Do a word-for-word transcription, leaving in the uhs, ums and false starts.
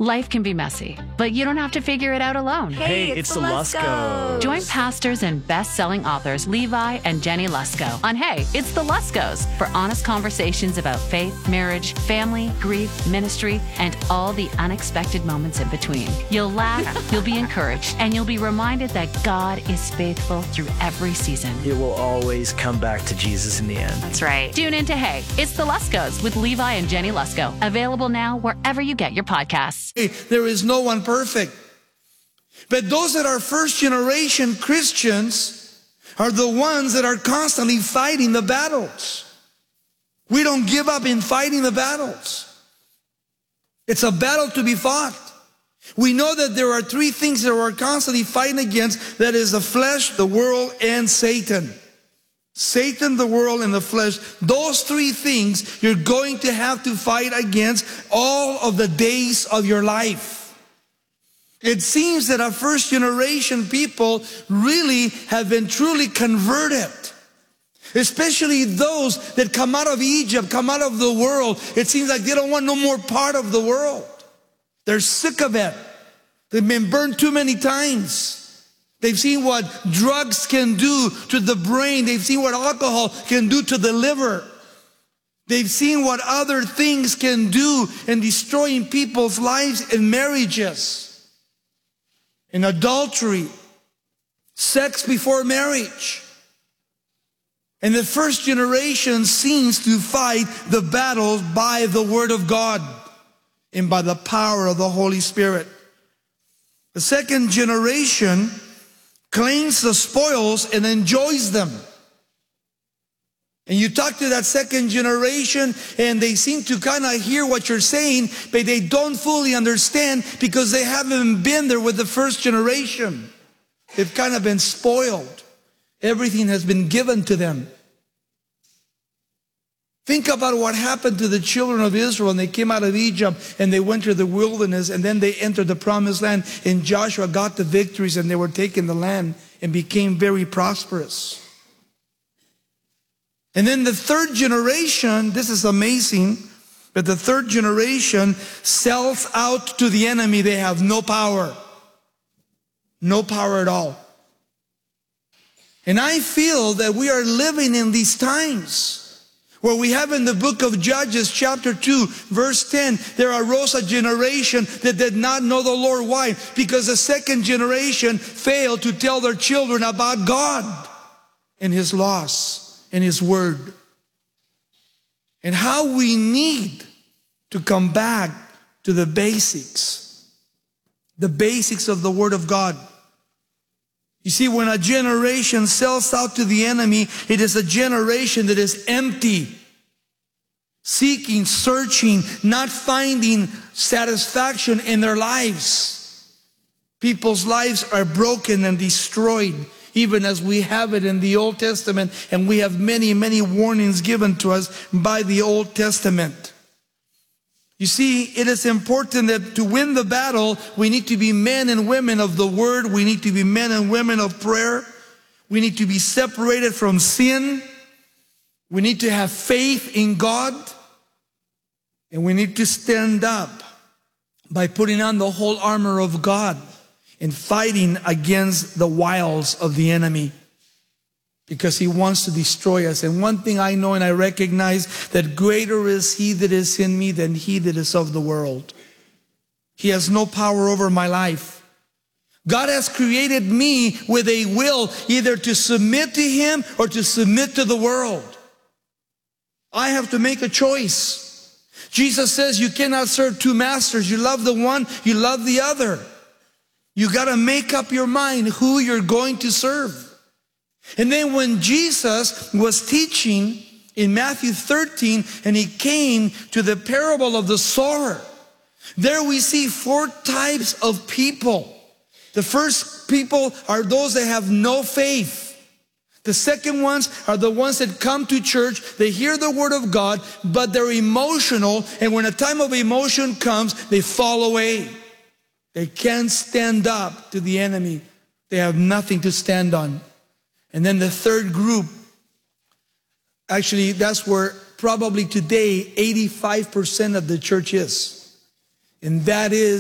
Life can be messy, but you don't have to figure it out alone. Hey, it's, it's the Luskos. Join pastors and best-selling authors Levi and Jenny Lusko on Hey, It's the Luskos for honest conversations about faith, marriage, family, grief, ministry, and all the unexpected moments in between. You'll laugh, you'll be encouraged, and you'll be reminded that God is faithful through every season. It will always come back to Jesus in the end. That's right. Tune in to Hey, It's the Luskos with Levi and Jenny Lusko. Available now wherever you get your podcasts. There is no one perfect. But those that are first generation Christians are the ones that are constantly fighting the battles. We don't give up in fighting the battles. It's a battle to be fought. We know that there are three things that we're constantly fighting against. That is the flesh, the world, and Satan. Satan, the world, and the flesh. Those three things you're going to have to fight against all of the days of your life. It seems that our first generation people really have been truly converted. Especially those that come out of Egypt, come out of the world. It seems like they don't want no more part of the world. They're sick of it. They've been burned too many times. They've seen what drugs can do to the brain. They've seen what alcohol can do to the liver. They've seen what other things can do in destroying people's lives and marriages. In adultery, sex before marriage. And the first generation seems to fight the battles by the Word of God and by the power of the Holy Spirit. The second generation claims the spoils and enjoys them. And you talk to that second generation and they seem to kind of hear what you're saying, but they don't fully understand because they haven't been there with the first generation. They've kind of been spoiled. Everything has been given to them. Think about what happened to the children of Israel when they came out of Egypt and they went to the wilderness and then they entered the promised land and Joshua got the victories and they were taking the land and became very prosperous. And then the third generation, this is amazing, but the third generation sells out to the enemy. They have no power. No power at all. And I feel that we are living in these times where we have in the book of Judges chapter two verse ten, there arose a generation that did not know the Lord. Why? Because the second generation failed to tell their children about God and His laws and His word. And how we need to come back to the basics. The basics of the Word of God. You see, when a generation sells out to the enemy, it is a generation that is empty, seeking, searching, not finding satisfaction in their lives. People's lives are broken and destroyed, even as we have it in the Old Testament, and we have many, many warnings given to us by the Old Testament. You see, it is important that to win the battle, we need to be men and women of the Word. We need to be men and women of prayer. We need to be separated from sin. We need to have faith in God. And we need to stand up by putting on the whole armor of God and fighting against the wiles of the enemy, because he wants to destroy us. And one thing I know and I recognize, that greater is He that is in me than he that is of the world. He has no power over my life. God has created me with a will, either to submit to Him or to submit to the world. I have to make a choice. Jesus says you cannot serve two masters. You love the one, you love the other. You got to make up your mind who you're going to serve. And then when Jesus was teaching in Matthew thirteen, and He came to the parable of the sower, there we see four types of people. The first people are those that have no faith. The second ones are the ones that come to church, they hear the Word of God, but they're emotional, and when a time of emotion comes, they fall away. They can't stand up to the enemy. They have nothing to stand on. And then the third group, actually that's where probably today eighty-five percent of the church is. And that is